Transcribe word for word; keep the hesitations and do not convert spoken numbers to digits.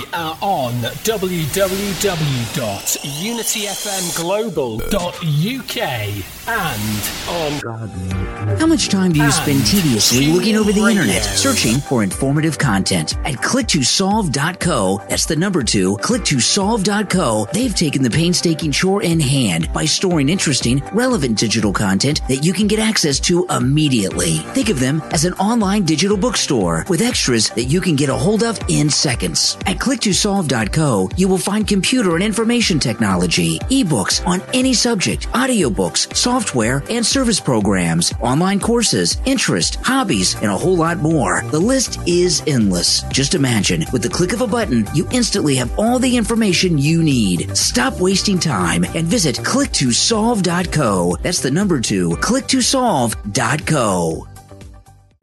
are on w w w dot unity f m global dot u k and on... How much time do you spend tediously looking over the internet, searching for informative content? At click to solve dot co, that's the number two, click to solve dot co, they've taken the painstaking chore in hand by storing interesting, relevant digital content that you can get access to immediately. Think of them as an online digital bookstore with extras that you can get a hold of in seconds. At click to solve dot co, you will find computer and information technology, ebooks on any subject, audiobooks, software and service programs, online courses, interest, hobbies, and a whole lot more. The list is endless. Just imagine, with the click of a button, you instantly have all the information you need. Stop wasting time and visit click to solve dot co. That's the number two, click to solve dot co.